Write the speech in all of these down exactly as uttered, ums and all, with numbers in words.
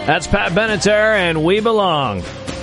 That's Pat Benatar, and We Belong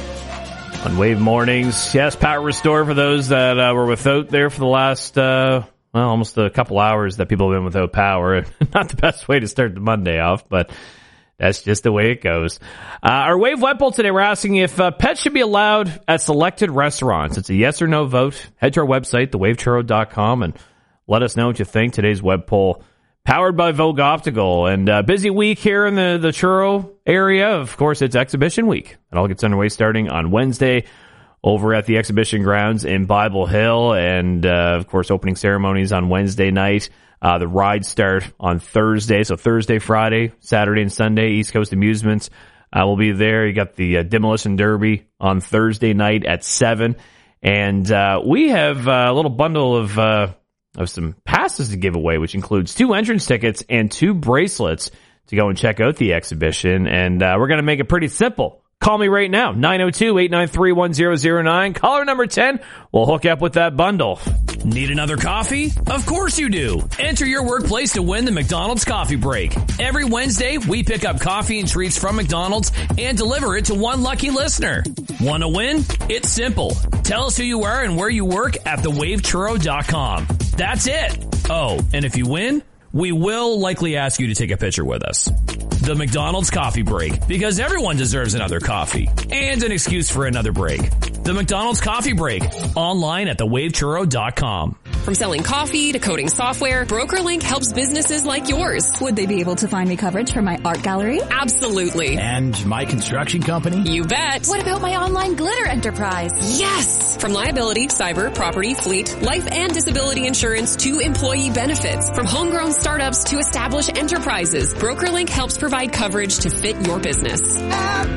on Wave Mornings. Yes, power restored for those that uh, were without there for the last, uh, well, almost a couple hours that people have been without power. Not the best way to start the Monday off, but that's just the way it goes. Uh, our Wave Web Poll today, we're asking if uh, pets should be allowed at selected restaurants. It's a yes or no vote. Head to our website, the wave churro dot com, and let us know what you think. Today's web poll powered by Vogue Optical. And uh, busy week here in the, the churro area. Of course, it's exhibition week. It all gets underway starting on Wednesday over at the exhibition grounds in Bible Hill. And, uh, of course, opening ceremonies on Wednesday night. Uh, the rides start on Thursday. So Thursday, Friday, Saturday, and Sunday. East Coast Amusements uh, will be there. You got the uh, Demolition Derby on Thursday night at seven. And uh, we have uh, a little bundle of... Uh, of some passes to give away, which includes two entrance tickets and two bracelets to go and check out the exhibition. And uh, we're going to make it pretty simple. Call me right now, nine oh two, eight nine three, one oh oh nine. Caller number ten, we'll hook you up with that bundle. Need another coffee? Of course you do. Enter your workplace to win the McDonald's Coffee Break. Every Wednesday, we pick up coffee and treats from McDonald's and deliver it to one lucky listener. Want to win? It's simple. Tell us who you are and where you work at the wave churro dot com. That's it. Oh, and if you win, we will likely ask you to take a picture with us. The McDonald's Coffee Break, because everyone deserves another coffee and an excuse for another break. The McDonald's Coffee Break, online at the wave churro dot com. From selling coffee to coding software, BrokerLink helps businesses like yours. Would they be able to find me coverage for my art gallery? Absolutely. And my construction company? You bet. What about my online glitter enterprise? Yes! From liability, cyber, property, fleet, life and disability insurance to employee benefits. From homegrown startups to established enterprises, BrokerLink helps provide coverage to fit your business. At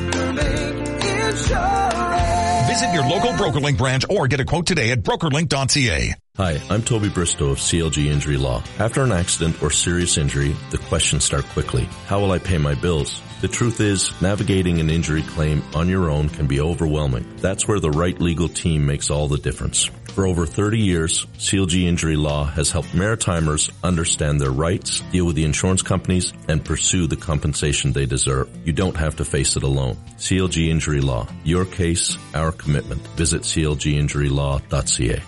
BrokerLink Insurance. Visit your local BrokerLink branch or get a quote today at broker link dot c a. Hi, I'm Toby Bristow of C L G Injury Law. After an accident or serious injury, the questions start quickly. How will I pay my bills? The truth is, navigating an injury claim on your own can be overwhelming. That's where the right legal team makes all the difference. For over thirty years, C L G Injury Law has helped Maritimers understand their rights, deal with the insurance companies, and pursue the compensation they deserve. You don't have to face it alone. C L G Injury Law. Your case, our commitment. Visit c l g injury law dot c a.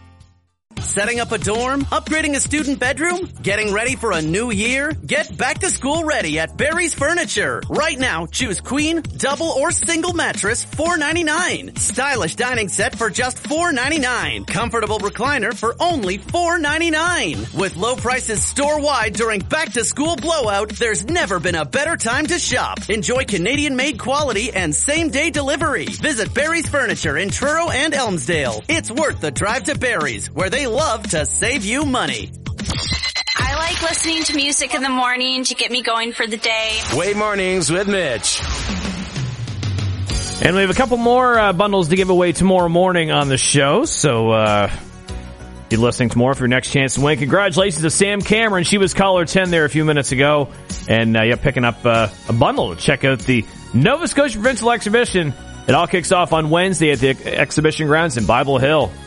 Setting up a dorm? Upgrading a student bedroom? Getting ready for a new year? Get back to school ready at Barry's Furniture. Right now, choose queen, double, or single mattress, four ninety-nine. Stylish dining set for just four ninety-nine. Comfortable recliner for only four ninety-nine. With low prices store-wide during back to school blowout, there's never been a better time to shop. Enjoy Canadian-made quality and same-day delivery. Visit Barry's Furniture in Truro and Elmsdale. It's worth the drive to Barry's, where they love to save you money. I like listening to music in the morning to get me going for the day. Wave Mornings with Mitch. And we have a couple more uh, bundles to give away tomorrow morning on the show. So, uh, if you're listening tomorrow for your next chance to win, congratulations to Sam Cameron. She was caller ten there a few minutes ago. And, uh, yeah, picking up uh, a bundle to check out the Nova Scotia Provincial Exhibition. It all kicks off on Wednesday at the exhibition grounds in Bible Hill.